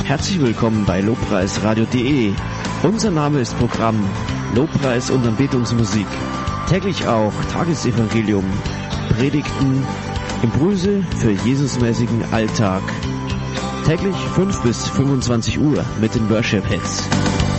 Herzlich willkommen bei lobpreisradio.de. Unser Name ist Programm Lobpreis und Anbetungsmusik. Täglich auch Tagesevangelium, Predigten, Impulse für Jesusmäßigen Alltag. Täglich 5 bis 25 Uhr mit den Worship Hits.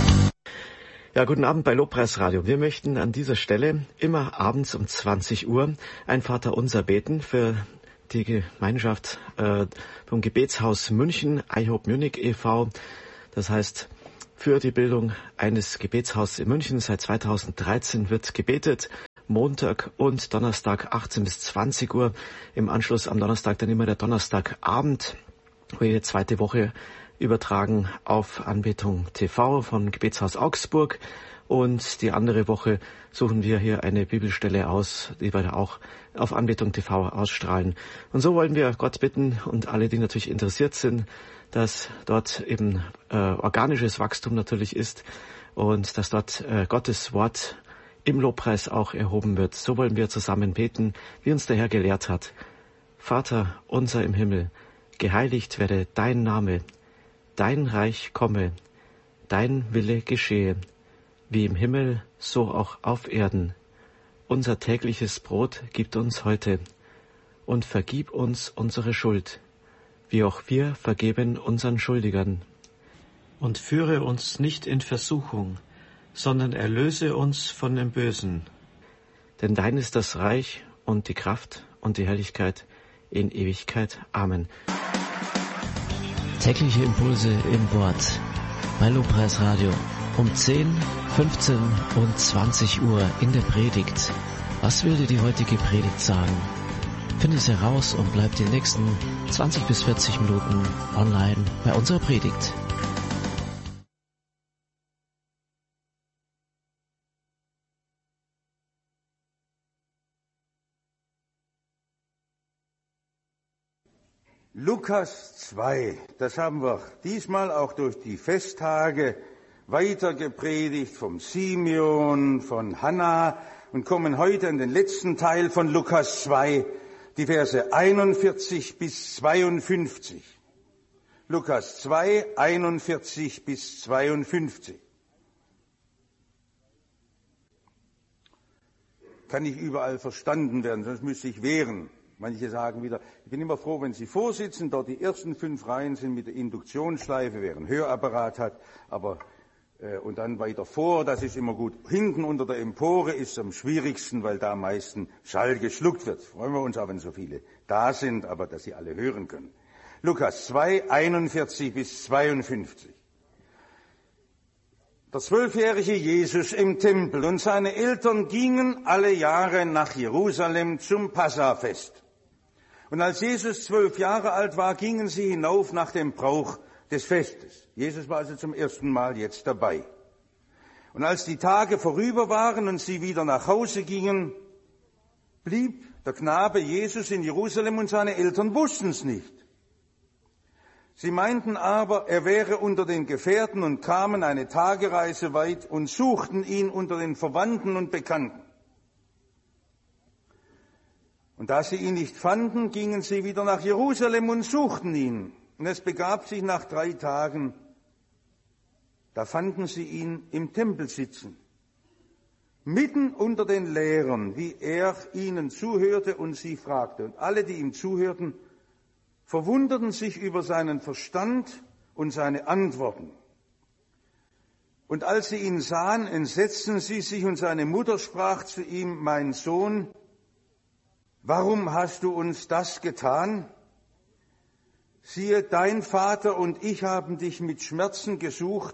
Ja, guten Abend bei Lobpreisradio. Wir möchten an dieser Stelle immer abends um 20 Uhr ein Vaterunser beten für die Gemeinschaft vom Gebetshaus München, iHope Munich e.V. Das heißt, für die Bildung eines Gebetshauses in München seit 2013 wird gebetet. Montag und Donnerstag 18 bis 20 Uhr. Im Anschluss am Donnerstag dann immer der Donnerstagabend, wo jede zweite Woche übertragen auf Anbetung TV von Gebetshaus Augsburg. Und die andere Woche suchen wir hier eine Bibelstelle aus, die wir auch auf Anbetung TV ausstrahlen. Und so wollen wir Gott bitten und alle, die natürlich interessiert sind, dass dort eben organisches Wachstum natürlich ist und dass dort Gottes Wort im Lobpreis auch erhoben wird. So wollen wir zusammen beten, wie uns der Herr gelehrt hat. Vater unser im Himmel, geheiligt werde dein Name, dein Reich komme, dein Wille geschehe, wie im Himmel, so auch auf Erden. Unser tägliches Brot gib uns heute und vergib uns unsere Schuld, wie auch wir vergeben unseren Schuldigern. Und führe uns nicht in Versuchung, sondern erlöse uns von dem Bösen. Denn dein ist das Reich und die Kraft und die Herrlichkeit in Ewigkeit. Amen. Tägliche Impulse im Wort bei Lobpreisradio um 10, 15 und 20 Uhr in der Predigt. Was will dir die heutige Predigt sagen? Finde es heraus und bleib die nächsten 20 bis 40 Minuten online bei unserer Predigt. Lukas 2, das haben wir diesmal auch durch die Festtage weiter gepredigt vom Simeon, von Hannah und kommen heute in den letzten Teil von Lukas 2, die Verse 41 bis 52. Lukas 2, 41 bis 52. Kann nicht überall verstanden werden, sonst müsste ich wehren. Manche sagen wieder, ich bin immer froh, wenn Sie vorsitzen, dort die ersten 5 Reihen sind mit der Induktionsschleife, wer einen Hörapparat hat, aber und dann weiter vor, das ist immer gut. Hinten unter der Empore ist es am schwierigsten, weil da am meisten Schall geschluckt wird. Freuen wir uns auch, wenn so viele da sind, aber dass Sie alle hören können. Lukas 2, 41 bis 52. Der 12-jährige Jesus im Tempel und seine Eltern gingen alle Jahre nach Jerusalem zum Passafest. Und als Jesus 12 Jahre alt war, gingen sie hinauf nach dem Brauch des Festes. Jesus war also zum ersten Mal jetzt dabei. Und als die Tage vorüber waren und sie wieder nach Hause gingen, blieb der Knabe Jesus in Jerusalem und seine Eltern wussten es nicht. Sie meinten aber, er wäre unter den Gefährten und kamen eine Tagereise weit und suchten ihn unter den Verwandten und Bekannten. Und da sie ihn nicht fanden, gingen sie wieder nach Jerusalem und suchten ihn. Und es begab sich nach 3 Tagen, da fanden sie ihn im Tempel sitzen, mitten unter den Lehrern, wie er ihnen zuhörte und sie fragte. Und alle, die ihm zuhörten, verwunderten sich über seinen Verstand und seine Antworten. Und als sie ihn sahen, entsetzten sie sich, und seine Mutter sprach zu ihm: Mein Sohn, warum hast du uns das getan? Siehe, dein Vater und ich haben dich mit Schmerzen gesucht.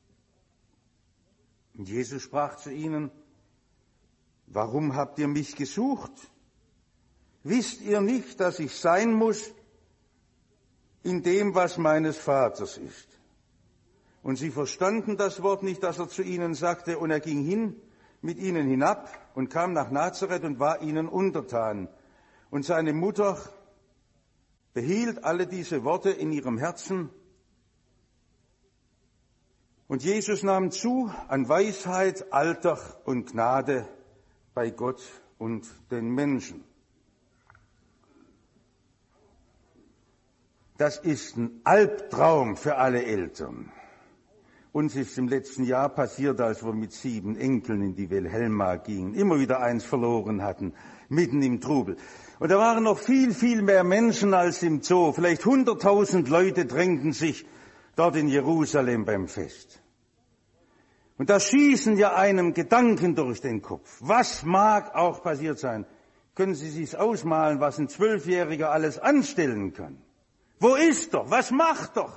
Und Jesus sprach zu ihnen: Warum habt ihr mich gesucht? Wisst ihr nicht, dass ich sein muss in dem, was meines Vaters ist? Und sie verstanden das Wort nicht, das er zu ihnen sagte, und er ging hin mit ihnen hinab und kam nach Nazareth und war ihnen untertan. Und seine Mutter behielt alle diese Worte in ihrem Herzen. Und Jesus nahm zu an Weisheit, Alter und Gnade bei Gott und den Menschen. Das ist ein Albtraum für alle Eltern. Uns ist im letzten Jahr passiert, als wir mit 7 Enkeln in die Wilhelma gingen, immer wieder eins verloren hatten, mitten im Trubel. Und da waren noch viel, viel mehr Menschen als im Zoo. Vielleicht 100.000 Leute drängten sich dort in Jerusalem beim Fest. Und da schießen ja einem Gedanken durch den Kopf. Was mag auch passiert sein? Können Sie sich's ausmalen, was ein 12-Jähriger alles anstellen kann? Wo ist er? Was macht er?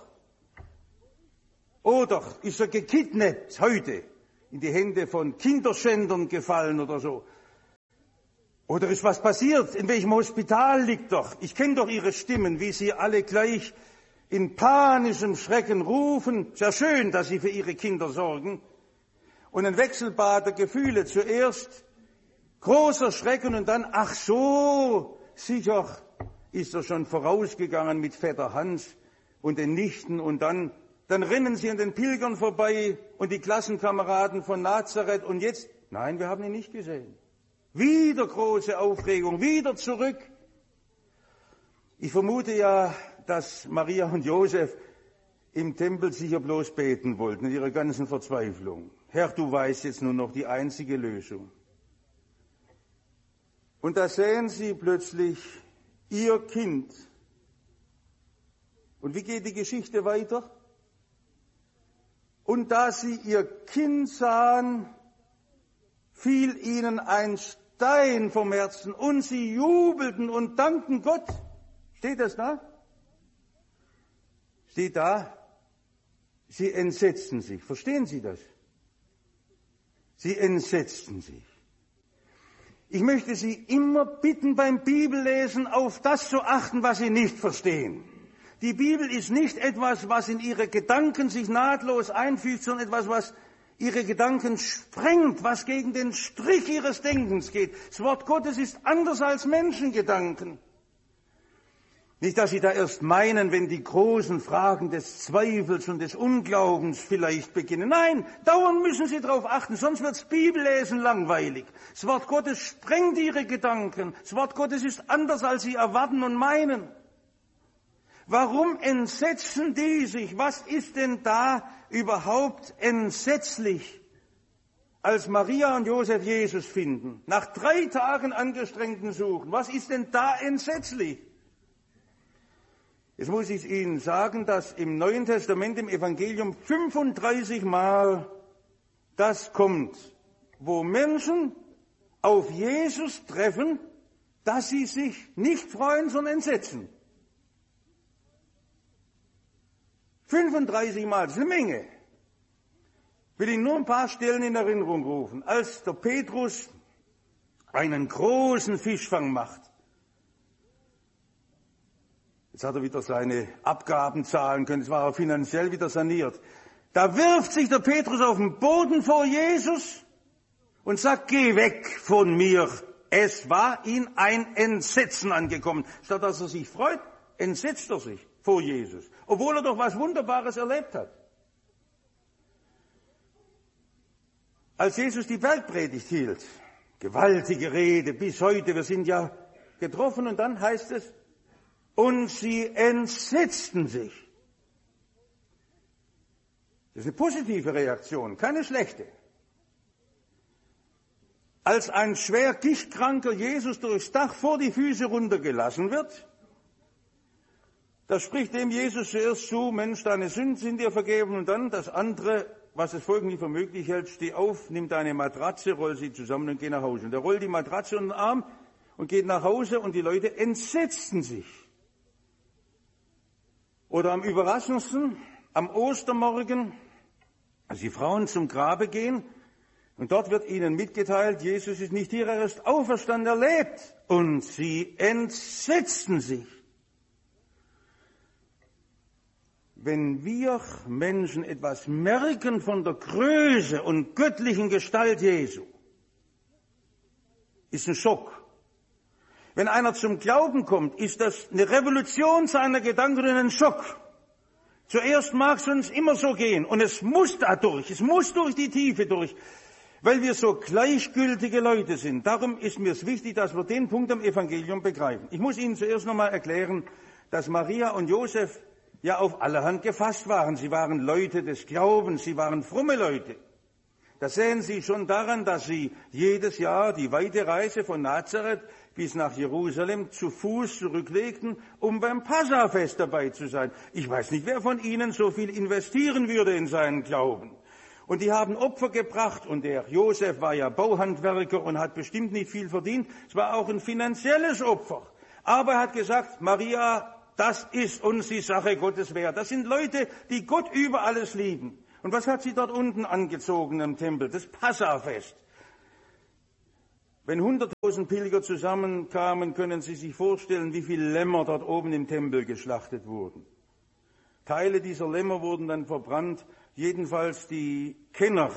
Oder ist er gekidnappt heute, in die Hände von Kinderschändern gefallen oder so? Oder ist was passiert? In welchem Hospital liegt er? Ich kenne doch Ihre Stimmen, wie Sie alle gleich in panischem Schrecken rufen. Sehr schön, dass Sie für Ihre Kinder sorgen. Und ein Wechselbad der Gefühle. Zuerst großer Schrecken und dann, ach so, sicher ist er schon vorausgegangen mit Vetter Hans und den Nichten und dann rennen sie an den Pilgern vorbei und die Klassenkameraden von Nazareth und jetzt, nein, wir haben ihn nicht gesehen. Wieder große Aufregung, wieder zurück. Ich vermute ja, dass Maria und Josef im Tempel sicher bloß beten wollten, in ihrer ganzen Verzweiflung. Herr, du weißt jetzt nur noch die einzige Lösung. Und da sehen sie plötzlich ihr Kind. Und wie geht die Geschichte weiter? Und da sie ihr Kind sahen, fiel ihnen ein Stein vom Herzen und sie jubelten und dankten Gott. Steht das da? Steht da? Sie entsetzten sich. Verstehen Sie das? Sie entsetzten sich. Ich möchte Sie immer bitten, beim Bibellesen auf das zu achten, was Sie nicht verstehen. Die Bibel ist nicht etwas, was in Ihre Gedanken sich nahtlos einfügt, sondern etwas, was Ihre Gedanken sprengt, was gegen den Strich Ihres Denkens geht. Das Wort Gottes ist anders als Menschengedanken. Nicht, dass Sie da erst meinen, wenn die großen Fragen des Zweifels und des Unglaubens vielleicht beginnen. Nein, dauernd müssen Sie darauf achten, sonst wird's Bibellesen langweilig. Das Wort Gottes sprengt Ihre Gedanken. Das Wort Gottes ist anders, als Sie erwarten und meinen. Warum entsetzen die sich? Was ist denn da überhaupt entsetzlich, als Maria und Josef Jesus finden? Nach 3 Tagen angestrengten Suchen. Was ist denn da entsetzlich? Jetzt muss ich Ihnen sagen, dass im Neuen Testament, im Evangelium 35 Mal das kommt, wo Menschen auf Jesus treffen, dass sie sich nicht freuen, sondern entsetzen. 35 Mal, das ist eine Menge. Ich will Ihnen nur ein paar Stellen in Erinnerung rufen. Als der Petrus einen großen Fischfang macht, jetzt hat er wieder seine Abgaben zahlen können, jetzt war er finanziell wieder saniert. Da wirft sich der Petrus auf den Boden vor Jesus und sagt, geh weg von mir. Es war ihm ein Entsetzen angekommen. Statt dass er sich freut, entsetzt er sich vor Jesus, obwohl er doch was Wunderbares erlebt hat. Als Jesus die Bergpredigt hielt, gewaltige Rede bis heute, wir sind ja getroffen und dann heißt es, und sie entsetzten sich. Das ist eine positive Reaktion, keine schlechte. Als ein schwer gichtkranker Jesus durchs Dach vor die Füße runtergelassen wird, da spricht dem Jesus zuerst zu, Mensch, deine Sünden sind dir vergeben, und dann das andere, was das Volk nicht für möglich hält, steh auf, nimm deine Matratze, roll sie zusammen und geh nach Hause. Und er rollt die Matratze unter den Arm und geht nach Hause und die Leute entsetzten sich. Oder am überraschendsten, am Ostermorgen, als die Frauen zum Grabe gehen, und dort wird ihnen mitgeteilt, Jesus ist nicht hier, er ist auferstanden, er lebt. Und sie entsetzten sich. Wenn wir Menschen etwas merken von der Größe und göttlichen Gestalt Jesu, ist ein Schock. Wenn einer zum Glauben kommt, ist das eine Revolution seiner Gedanken und ein Schock. Zuerst mag es uns immer so gehen und es muss da durch, es muss durch die Tiefe durch, weil wir so gleichgültige Leute sind. Darum ist mir es wichtig, dass wir den Punkt am Evangelium begreifen. Ich muss Ihnen zuerst nochmal erklären, dass Maria und Josef ja auf allerhand gefasst waren. Sie waren Leute des Glaubens, sie waren fromme Leute. Das sehen Sie schon daran, dass sie jedes Jahr die weite Reise von Nazareth bis nach Jerusalem zu Fuß zurücklegten, um beim Passafest dabei zu sein. Ich weiß nicht, wer von Ihnen so viel investieren würde in seinen Glauben. Und die haben Opfer gebracht, und der Josef war ja Bauhandwerker und hat bestimmt nicht viel verdient. Es war auch ein finanzielles Opfer. Aber er hat gesagt, Maria, das ist uns die Sache Gottes wert. Das sind Leute, die Gott über alles lieben. Und was hat sie dort unten angezogen im Tempel? Das Passafest. Wenn 100.000 Pilger zusammenkamen, können Sie sich vorstellen, wie viele Lämmer dort oben im Tempel geschlachtet wurden. Teile dieser Lämmer wurden dann verbrannt. Jedenfalls die Kenner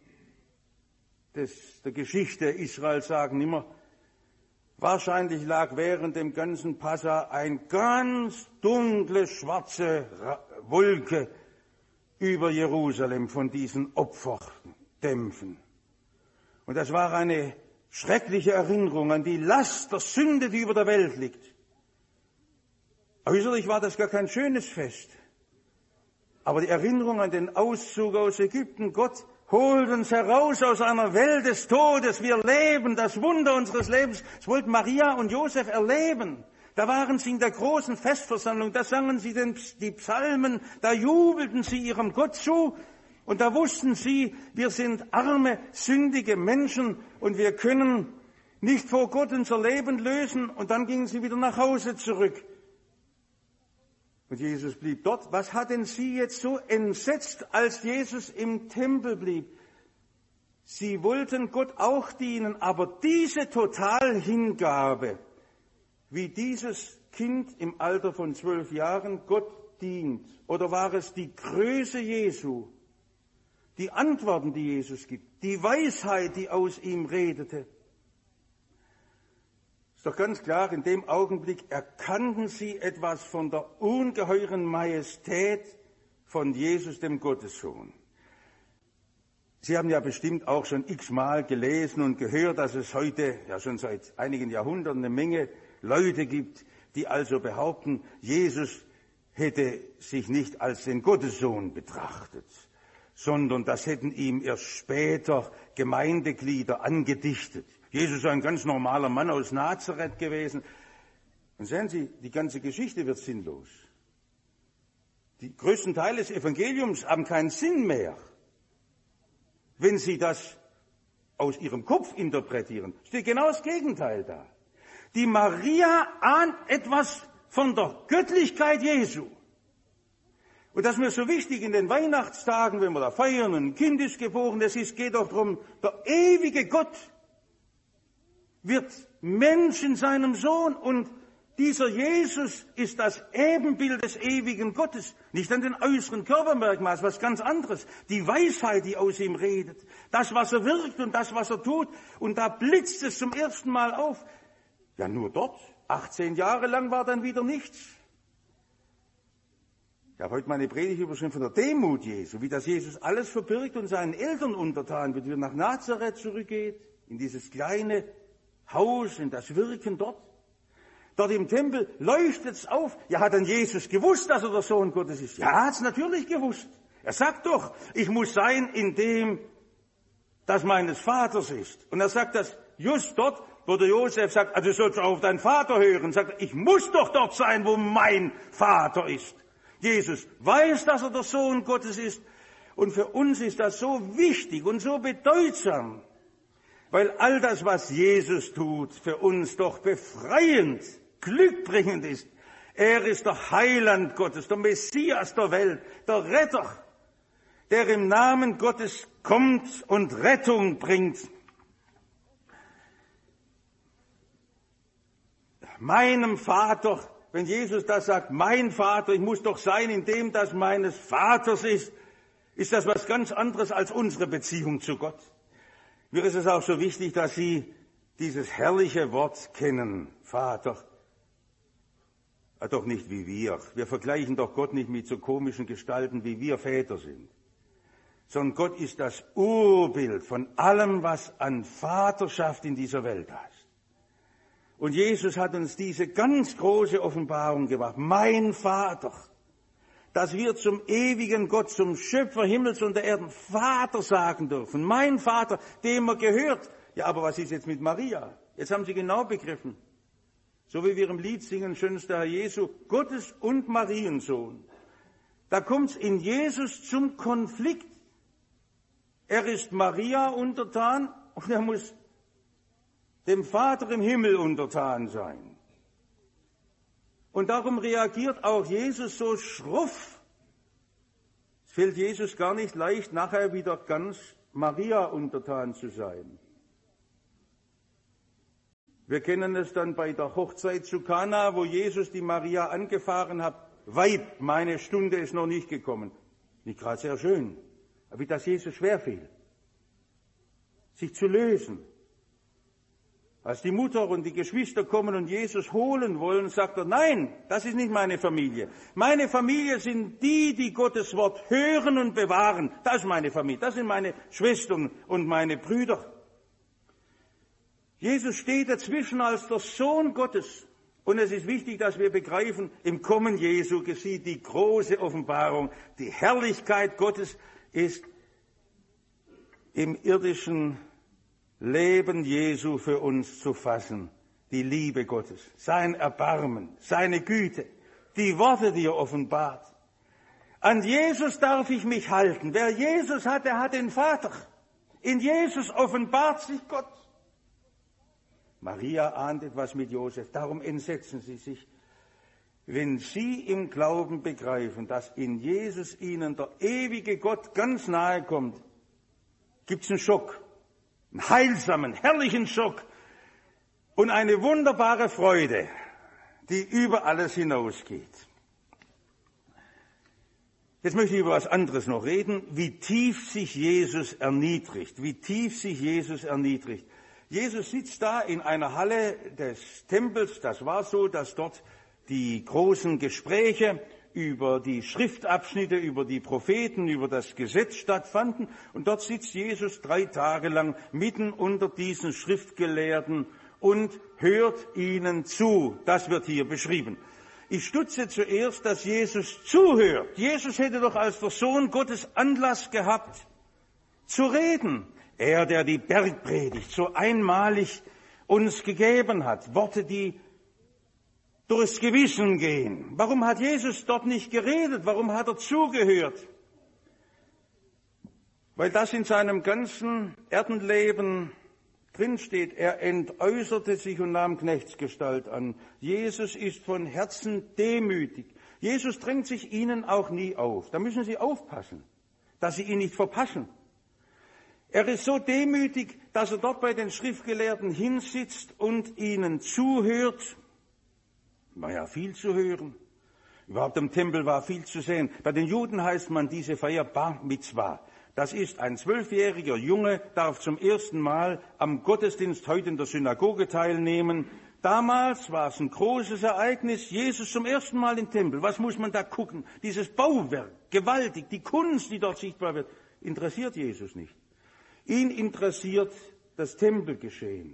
der Geschichte Israels sagen immer, wahrscheinlich lag während dem ganzen Passa eine ganz dunkle, schwarze Wolke über Jerusalem von diesen Opferdämpfen. Und das war eine schreckliche Erinnerung an die Last der Sünde, die über der Welt liegt. Äußerlich war das gar kein schönes Fest. Aber die Erinnerung an den Auszug aus Ägypten, Gott holt uns heraus aus einer Welt des Todes. Wir leben das Wunder unseres Lebens. Das wollten Maria und Josef erleben. Da waren sie in der großen Festversammlung, da sangen sie die Psalmen, da jubelten sie ihrem Gott zu. Und da wussten sie, wir sind arme, sündige Menschen und wir können nicht vor Gott unser Leben lösen. Und dann gingen sie wieder nach Hause zurück. Und Jesus blieb dort. Was hat denn sie jetzt so entsetzt, als Jesus im Tempel blieb? Sie wollten Gott auch dienen, aber diese Totalhingabe, wie dieses Kind im Alter von 12 Jahren Gott dient, oder war es die Größe Jesu, die Antworten, die Jesus gibt, die Weisheit, die aus ihm redete? Ist doch ganz klar, in dem Augenblick erkannten sie etwas von der ungeheuren Majestät von Jesus, dem Gottessohn. Sie haben ja bestimmt auch schon x-mal gelesen und gehört, dass es heute, ja schon seit einigen Jahrhunderten, eine Menge Leute gibt, die also behaupten, Jesus hätte sich nicht als den Gottessohn betrachtet, sondern das hätten ihm erst später Gemeindeglieder angedichtet. Jesus ist ein ganz normaler Mann aus Nazareth gewesen. Und sehen Sie, die ganze Geschichte wird sinnlos. Die größten Teile des Evangeliums haben keinen Sinn mehr, wenn Sie das aus Ihrem Kopf interpretieren. Steht genau das Gegenteil da. Die Maria ahnt etwas von der Göttlichkeit Jesu. Und das ist mir so wichtig in den Weihnachtstagen, wenn wir da feiern, ein Kind ist geboren, geht doch darum, der ewige Gott wird Mensch in seinem Sohn und dieser Jesus ist das Ebenbild des ewigen Gottes. Nicht an den äußeren Körpermerkmalen, was ganz anderes. Die Weisheit, die aus ihm redet. Das, was er wirkt und das, was er tut. Und da blitzt es zum ersten Mal auf. Ja, nur dort. 18 Jahre lang war dann wieder nichts. Ich habe heute meine Predigt überschrieben von der Demut Jesu, wie das Jesus alles verbirgt und seinen Eltern untertan wird, wie er nach Nazareth zurückgeht, in dieses kleine Haus, in das Wirken dort. Dort im Tempel leuchtet es auf. Ja, hat dann Jesus gewusst, dass er der Sohn Gottes ist? Ja, er hat es natürlich gewusst. Er sagt doch, ich muss sein in dem, das meines Vaters ist. Und er sagt das just dort, wo der Josef sagt, also du sollst auf deinen Vater hören. Sagt er, ich muss doch dort sein, wo mein Vater ist. Jesus weiß, dass er der Sohn Gottes ist. Und für uns ist das so wichtig und so bedeutsam, weil all das, was Jesus tut, für uns doch befreiend, glückbringend ist. Er ist der Heiland Gottes, der Messias der Welt, der Retter, der im Namen Gottes kommt und Rettung bringt. Meinem Vater, wenn Jesus das sagt, mein Vater, ich muss doch sein in dem, das meines Vaters ist das was ganz anderes als unsere Beziehung zu Gott. Mir ist es auch so wichtig, dass Sie dieses herrliche Wort kennen, Vater. Doch nicht wie wir. Wir vergleichen doch Gott nicht mit so komischen Gestalten, wie wir Väter sind. Sondern Gott ist das Urbild von allem, was an Vaterschaft in dieser Welt ist. Und Jesus hat uns diese ganz große Offenbarung gemacht. Mein Vater, dass wir zum ewigen Gott, zum Schöpfer Himmels und der Erden Vater sagen dürfen. Mein Vater, dem er gehört. Ja, aber was ist jetzt mit Maria? Jetzt haben Sie genau begriffen. So wie wir im Lied singen, schönster Herr Jesu, Gottes und Mariensohn. Da kommt es in Jesus zum Konflikt. Er ist Maria untertan und er muss dem Vater im Himmel untertan sein. Und darum reagiert auch Jesus so schruff. Es fällt Jesus gar nicht leicht, nachher wieder ganz Maria untertan zu sein. Wir kennen es dann bei der Hochzeit zu Kana, wo Jesus die Maria angefahren hat. Weib, meine Stunde ist noch nicht gekommen. Nicht gerade sehr schön, aber wie das Jesus schwerfiel, sich zu lösen. Als die Mutter und die Geschwister kommen und Jesus holen wollen, sagt er, nein, das ist nicht meine Familie. Meine Familie sind die, die Gottes Wort hören und bewahren. Das ist meine Familie, das sind meine Schwestern und meine Brüder. Jesus steht dazwischen als der Sohn Gottes. Und es ist wichtig, dass wir begreifen, im Kommen Jesu geschieht die große Offenbarung. Die Herrlichkeit Gottes ist im irdischen Leben Jesu für uns zu fassen. Die Liebe Gottes, sein Erbarmen, seine Güte, die Worte, die er offenbart. An Jesus darf ich mich halten. Wer Jesus hat, der hat den Vater. In Jesus offenbart sich Gott. Maria ahnt etwas mit Josef, darum entsetzen sie sich. Wenn sie im Glauben begreifen, dass in Jesus ihnen der ewige Gott ganz nahe kommt, gibt es einen Schock, einen heilsamen, herrlichen Schock und eine wunderbare Freude, die über alles hinausgeht. Jetzt möchte ich über was anderes noch reden, wie tief sich Jesus erniedrigt, wie tief sich Jesus erniedrigt. Jesus sitzt da in einer Halle des Tempels, das war so, dass dort die großen Gespräche über die Schriftabschnitte, über die Propheten, über das Gesetz stattfanden. Und dort sitzt Jesus 3 Tage lang mitten unter diesen Schriftgelehrten und hört ihnen zu. Das wird hier beschrieben. Ich stutze zuerst, dass Jesus zuhört. Jesus hätte doch als der Sohn Gottes Anlass gehabt, zu reden. Er, der die Bergpredigt so einmalig uns gegeben hat, Worte, die durchs Gewissen gehen. Warum hat Jesus dort nicht geredet? Warum hat er zugehört? Weil das in seinem ganzen Erdenleben drinsteht. Er entäußerte sich und nahm Knechtsgestalt an. Jesus ist von Herzen demütig. Jesus drängt sich ihnen auch nie auf. Da müssen Sie aufpassen, dass Sie ihn nicht verpassen. Er ist so demütig, dass er dort bei den Schriftgelehrten hinsitzt und ihnen zuhört. War ja viel zu hören. Überhaupt im Tempel war viel zu sehen. Bei den Juden heißt man diese Feier Bar Mitzvah. Das ist ein 12-jähriger Junge, darf zum ersten Mal am Gottesdienst heute in der Synagoge teilnehmen. Damals war es ein großes Ereignis. Jesus zum ersten Mal im Tempel. Was muss man da gucken? Dieses Bauwerk, gewaltig, die Kunst, die dort sichtbar wird, interessiert Jesus nicht. Ihn interessiert das Tempelgeschehen.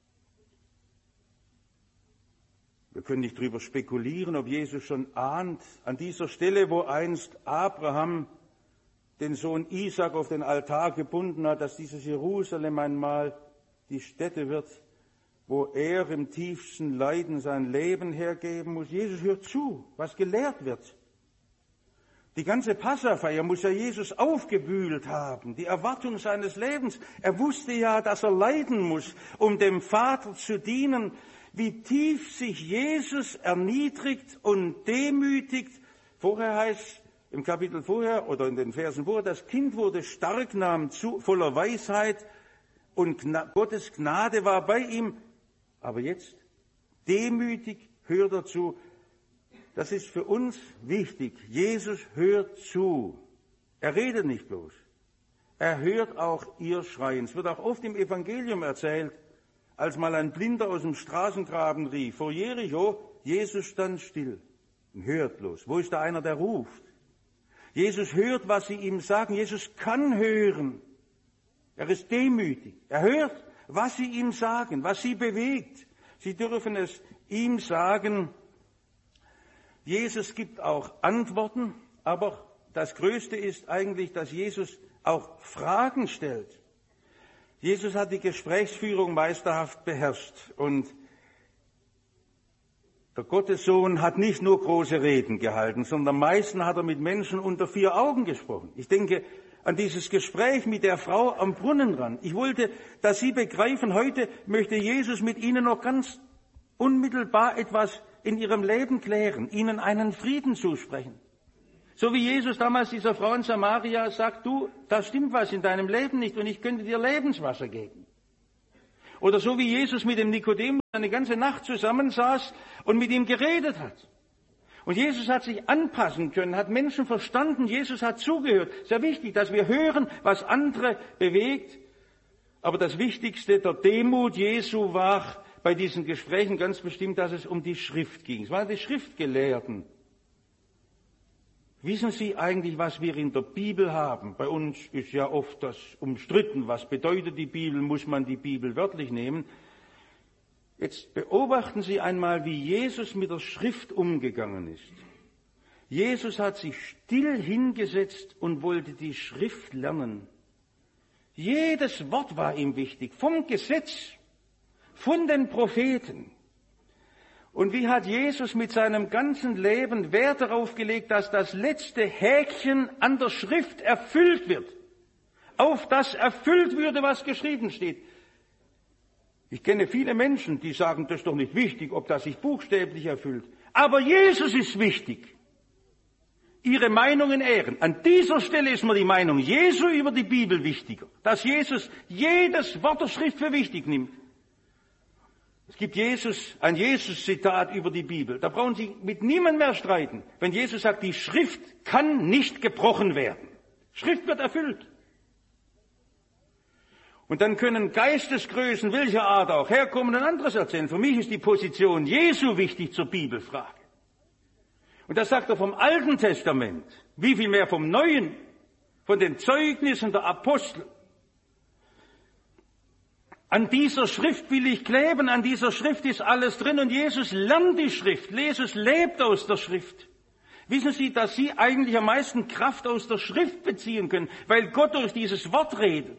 Wir können nicht darüber spekulieren, ob Jesus schon ahnt, an dieser Stelle, wo einst Abraham den Sohn Isaak auf den Altar gebunden hat, dass dieses Jerusalem einmal die Stätte wird, wo er im tiefsten Leiden sein Leben hergeben muss. Jesus hört zu, was gelehrt wird. Die ganze Passafeier muss ja Jesus aufgewühlt haben, die Erwartung seines Lebens. Er wusste ja, dass er leiden muss, um dem Vater zu dienen. Wie tief sich Jesus erniedrigt und demütigt. Vorher heißt, im Kapitel vorher oder in den Versen vorher, das Kind wurde stark, nahm zu, voller Weisheit und Gottes Gnade war bei ihm. Aber jetzt, demütig hört er zu. Das ist für uns wichtig. Jesus hört zu. Er redet nicht bloß. Er hört auch ihr Schreien. Es wird auch oft im Evangelium erzählt, als mal ein Blinder aus dem Straßengraben rief, vor Jericho, Jesus stand still und hört bloß. Wo ist da einer, der ruft? Jesus hört, was sie ihm sagen. Jesus kann hören. Er ist demütig. Er hört, was sie ihm sagen, was sie bewegt. Sie dürfen es ihm sagen. Jesus gibt auch Antworten, aber das Größte ist eigentlich, dass Jesus auch Fragen stellt. Jesus hat die Gesprächsführung meisterhaft beherrscht und der Gottessohn hat nicht nur große Reden gehalten, sondern am meisten hat er mit Menschen unter 4 Augen gesprochen. Ich denke an dieses Gespräch mit der Frau am Brunnenrand. Ich wollte, dass Sie begreifen, heute möchte Jesus mit Ihnen noch ganz unmittelbar etwas in Ihrem Leben klären, Ihnen einen Frieden zusprechen. So wie Jesus damals dieser Frau in Samaria sagt, du, da stimmt was in deinem Leben nicht und ich könnte dir Lebenswasser geben. Oder so wie Jesus mit dem Nikodemus eine ganze Nacht zusammensaß und mit ihm geredet hat. Und Jesus hat sich anpassen können, hat Menschen verstanden, Jesus hat zugehört. Sehr wichtig, dass wir hören, was andere bewegt. Aber das Wichtigste der Demut Jesu war bei diesen Gesprächen ganz bestimmt, dass es um die Schrift ging. Es waren die Schriftgelehrten. Wissen Sie eigentlich, was wir in der Bibel haben? Bei uns ist ja oft das umstritten. Was bedeutet die Bibel? Muss man die Bibel wörtlich nehmen? Jetzt beobachten Sie einmal, wie Jesus mit der Schrift umgegangen ist. Jesus hat sich still hingesetzt und wollte die Schrift lernen. Jedes Wort war ihm wichtig, vom Gesetz, von den Propheten. Und wie hat Jesus mit seinem ganzen Leben Wert darauf gelegt, dass das letzte Häkchen an der Schrift erfüllt wird, auf das erfüllt würde, was geschrieben steht. Ich kenne viele Menschen, die sagen, das ist doch nicht wichtig, ob das sich buchstäblich erfüllt. Aber Jesus ist wichtig. Ihre Meinungen ehren. An dieser Stelle ist mir die Meinung Jesu über die Bibel wichtiger. Dass Jesus jedes Wort der Schrift für wichtig nimmt. Es gibt ein Jesus-Zitat über die Bibel. Da brauchen Sie mit niemandem mehr streiten. Wenn Jesus sagt, die Schrift kann nicht gebrochen werden. Schrift wird erfüllt. Und dann können Geistesgrößen welcher Art auch herkommen und anderes erzählen. Für mich ist die Position Jesu wichtig zur Bibelfrage. Und das sagt er vom Alten Testament. Wie viel mehr vom Neuen? Von den Zeugnissen der Apostel. An dieser Schrift will ich kleben, an dieser Schrift ist alles drin und Jesus lernt die Schrift, Jesus lebt aus der Schrift. Wissen Sie, dass Sie eigentlich am meisten Kraft aus der Schrift beziehen können, weil Gott durch dieses Wort redet.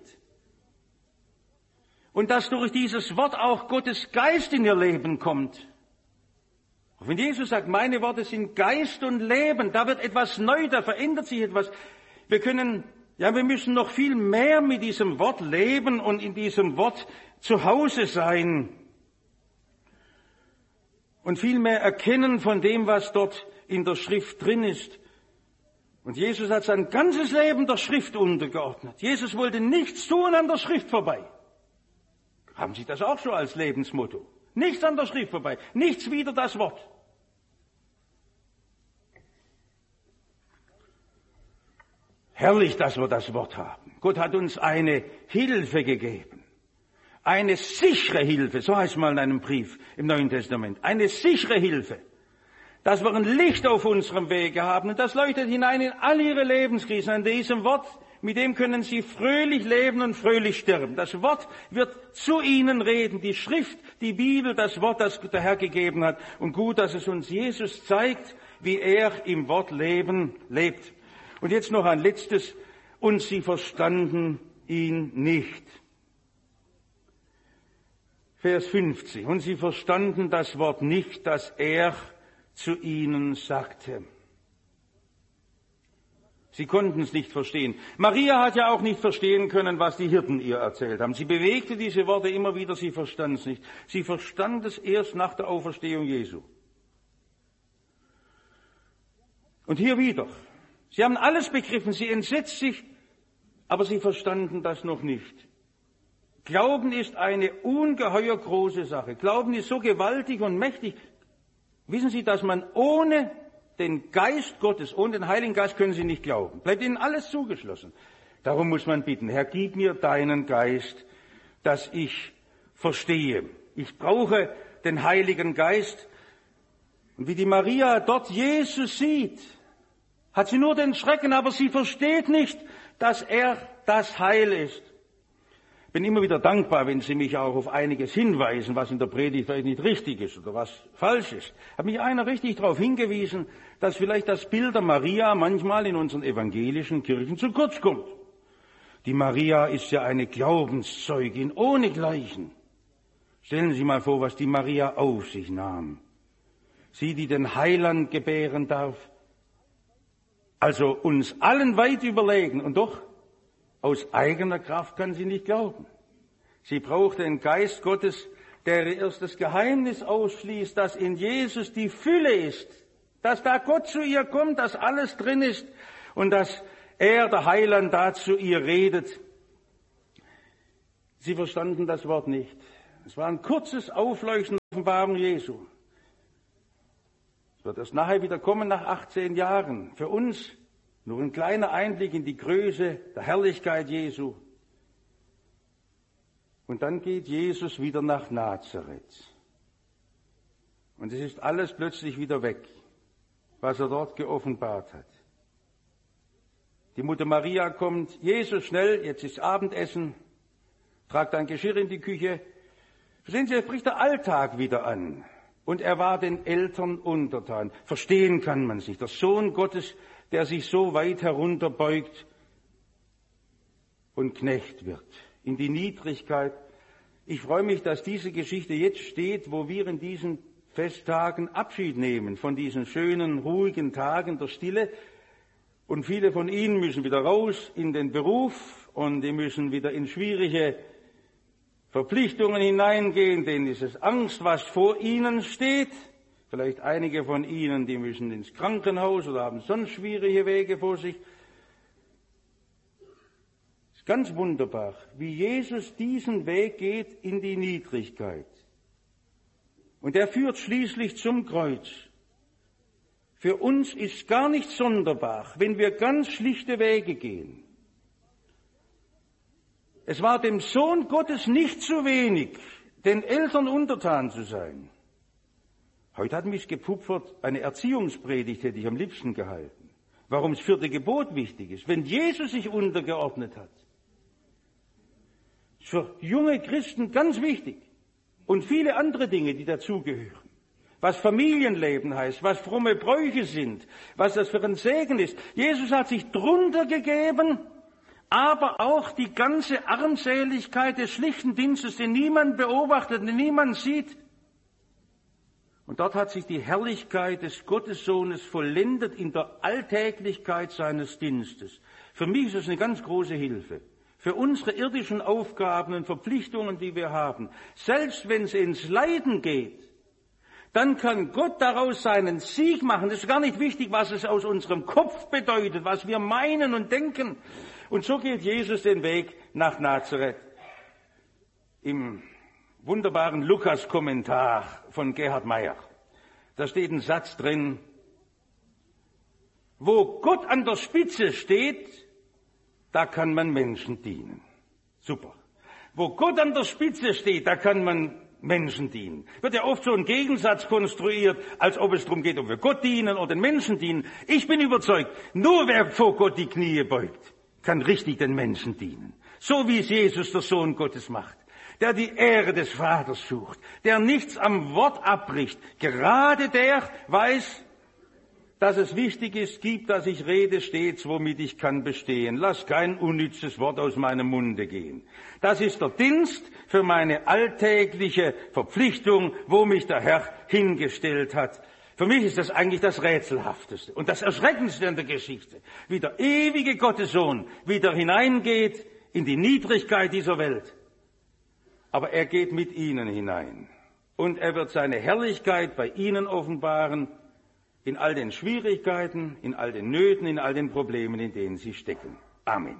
Und dass durch dieses Wort auch Gottes Geist in Ihr Leben kommt. Auch wenn Jesus sagt, meine Worte sind Geist und Leben, da wird etwas neu, da verändert sich etwas. Wir müssen noch viel mehr mit diesem Wort leben und in diesem Wort zu Hause sein. Und viel mehr erkennen von dem, was dort in der Schrift drin ist. Und Jesus hat sein ganzes Leben der Schrift untergeordnet. Jesus wollte nichts tun an der Schrift vorbei. Haben Sie das auch so als Lebensmotto? Nichts an der Schrift vorbei, nichts wider das Wort. Herrlich, dass wir das Wort haben. Gott hat uns eine Hilfe gegeben. Eine sichere Hilfe, so heißt es mal in einem Brief im Neuen Testament. Eine sichere Hilfe. Dass wir ein Licht auf unserem Wege haben und das leuchtet hinein in all Ihre Lebenskrisen. An diesem Wort, mit dem können Sie fröhlich leben und fröhlich sterben. Das Wort wird zu Ihnen reden. Die Schrift, die Bibel, das Wort, das der Herr gegeben hat. Und gut, dass es uns Jesus zeigt, wie er im Wort lebt. Und jetzt noch ein letztes. Und sie verstanden ihn nicht. Vers 50. Und sie verstanden das Wort nicht, das er zu ihnen sagte. Sie konnten es nicht verstehen. Maria hat ja auch nicht verstehen können, was die Hirten ihr erzählt haben. Sie bewegte diese Worte immer wieder, sie verstand es nicht. Sie verstand es erst nach der Auferstehung Jesu. Und hier wieder. Sie haben alles begriffen, sie entsetzt sich, aber sie verstanden das noch nicht. Glauben ist eine ungeheuer große Sache. Glauben ist so gewaltig und mächtig. Wissen Sie, dass man ohne den Geist Gottes, ohne den Heiligen Geist können Sie nicht glauben. Bleibt Ihnen alles zugeschlossen. Darum muss man bitten, Herr, gib mir deinen Geist, dass ich verstehe. Ich brauche den Heiligen Geist. Und wie die Maria dort Jesus sieht, hat sie nur den Schrecken, aber sie versteht nicht, dass er das Heil ist. bin immer wieder dankbar, wenn Sie mich auch auf einiges hinweisen, was in der Predigt vielleicht nicht richtig ist oder was falsch ist. Hat mich einer richtig darauf hingewiesen, dass vielleicht das Bild der Maria manchmal in unseren evangelischen Kirchen zu kurz kommt. Die Maria ist ja eine Glaubenszeugin ohnegleichen. Stellen Sie sich mal vor, was die Maria auf sich nahm. Sie, die den Heiland gebären darf, also uns allen weit überlegen, und doch aus eigener Kraft kann sie nicht glauben. Sie braucht den Geist Gottes, der erst das Geheimnis ausschließt, dass in Jesus die Fülle ist, dass da Gott zu ihr kommt, dass alles drin ist und dass er, der Heiland, da zu ihr redet. Sie verstanden das Wort nicht. Es war ein kurzes Aufleuchten der Offenbarung Jesu. Es wird erst nachher wieder kommen, nach 18 Jahren. Für uns nur ein kleiner Einblick in die Größe der Herrlichkeit Jesu. Und dann geht Jesus wieder nach Nazareth. Und es ist alles plötzlich wieder weg, was er dort geoffenbart hat. Die Mutter Maria kommt, Jesus, schnell, jetzt ist Abendessen, tragt ein Geschirr in die Küche. Verstehen Sie, jetzt bricht der Alltag wieder an. Und er war den Eltern untertan. Verstehen kann man sich. Der Sohn Gottes, der sich so weit herunterbeugt und Knecht wird. In die Niedrigkeit. Ich freue mich, dass diese Geschichte jetzt steht, wo wir in diesen Festtagen Abschied nehmen von diesen schönen, ruhigen Tagen der Stille. Und viele von Ihnen müssen wieder raus in den Beruf und die müssen wieder in schwierige Verpflichtungen hineingehen, denen ist es Angst, was vor ihnen steht. Vielleicht einige von Ihnen, die müssen ins Krankenhaus oder haben sonst schwierige Wege vor sich. Es ist ganz wunderbar, wie Jesus diesen Weg geht in die Niedrigkeit. Und er führt schließlich zum Kreuz. Für uns ist gar nicht sonderbar, wenn wir ganz schlichte Wege gehen. Es war dem Sohn Gottes nicht zu wenig, den Eltern untertan zu sein. Heute hat mich gepupfert, eine Erziehungspredigt hätte ich am liebsten gehalten. Warum das 4. Gebot wichtig ist, wenn Jesus sich untergeordnet hat. Das ist für junge Christen ganz wichtig. Und viele andere Dinge, die dazugehören. Was Familienleben heißt, was fromme Bräuche sind, was das für ein Segen ist. Jesus hat sich drunter gegeben, aber auch die ganze Armseligkeit des schlichten Dienstes, den niemand beobachtet, den niemand sieht. Und dort hat sich die Herrlichkeit des Gottessohnes vollendet in der Alltäglichkeit seines Dienstes. Für mich ist es eine ganz große Hilfe. Für unsere irdischen Aufgaben und Verpflichtungen, die wir haben. Selbst wenn es ins Leiden geht, dann kann Gott daraus seinen Sieg machen. Es ist gar nicht wichtig, was es aus unserem Kopf bedeutet, was wir meinen und denken. Und so geht Jesus den Weg nach Nazareth. Im wunderbaren Lukas-Kommentar von Gerhard Meyer, da steht ein Satz drin: Wo Gott an der Spitze steht, da kann man Menschen dienen. Super. Wo Gott an der Spitze steht, da kann man Menschen dienen. Wird ja oft so ein Gegensatz konstruiert, als ob es darum geht, ob wir Gott dienen oder den Menschen dienen. Ich bin überzeugt, nur wer vor Gott die Knie beugt, kann richtig den Menschen dienen. So wie es Jesus, der Sohn Gottes, macht. Der die Ehre des Vaters sucht, der nichts am Wort abbricht. Gerade der weiß, dass es wichtig ist, gibt, dass ich rede stets, womit ich kann bestehen. Lass kein unnützes Wort aus meinem Munde gehen. Das ist der Dienst für meine alltägliche Verpflichtung, wo mich der Herr hingestellt hat. Für mich ist das eigentlich das Rätselhafteste und das Erschreckendste in der Geschichte. Wie der ewige Gottessohn wieder hineingeht in die Niedrigkeit dieser Welt. Aber er geht mit ihnen hinein. Und er wird seine Herrlichkeit bei ihnen offenbaren, in all den Schwierigkeiten, in all den Nöten, in all den Problemen, in denen sie stecken. Amen.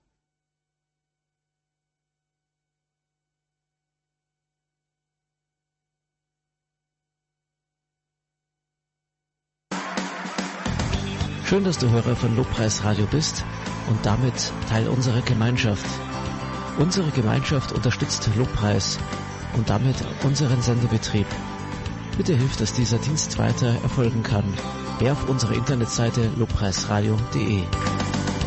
Schön, dass du Hörer von Lobpreis Radio bist und damit Teil unserer Gemeinschaft. Unsere Gemeinschaft unterstützt Lobpreis und damit unseren Sendebetrieb. Bitte hilf, dass dieser Dienst weiter erfolgen kann. Geh auf unsere Internetseite lobpreisradio.de.